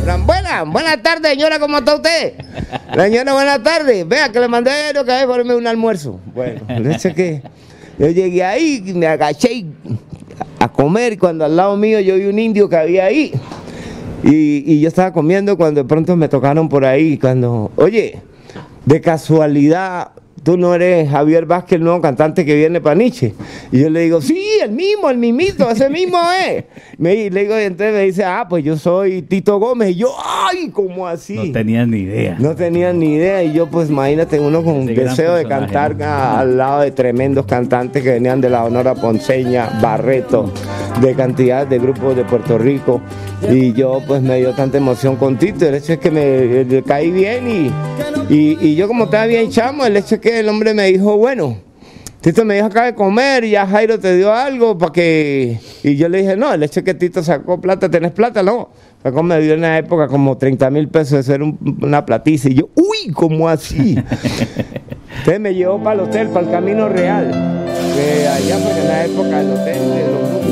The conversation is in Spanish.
Buenas tardes, señora, ¿cómo está usted? Señora, buenas tardes. Vea que le mandé dinero que por un almuerzo. Bueno, es que yo llegué ahí, me agaché a comer, cuando al lado mío yo vi un indio que había ahí. Y yo estaba comiendo cuando de pronto me tocaron por ahí, oye, de casualidad, tú no eres Javier Vázquez, el nuevo cantante que viene para Nietzsche. Y yo le digo, sí, el mimito, ese mismo es. Le digo, y entonces me dice, pues yo soy Tito Gómez. Y yo, ay, ¿cómo así? No tenías ni idea. No tenía ni idea. Y yo, pues imagínate, uno con un deseo de cantar al lado de tremendos cantantes que venían de la Sonora Ponceña, Barreto, de cantidad de grupos de Puerto Rico. Y yo, pues me dio tanta emoción con Tito. El hecho es que me caí bien y yo como estaba bien chamo, el hecho es que el hombre me dijo, bueno, Tito me dijo acaba de comer, ya Jairo te dio algo para que... Y yo le dije, no, el hecho es que Tito sacó plata, ¿tenés plata? No, sacó, me dio en una época como 30,000 pesos, eso era una platiza. Y yo, uy, ¿cómo así? Entonces me llevó para el hotel, para el Camino Real, allá porque en la época del hotel de los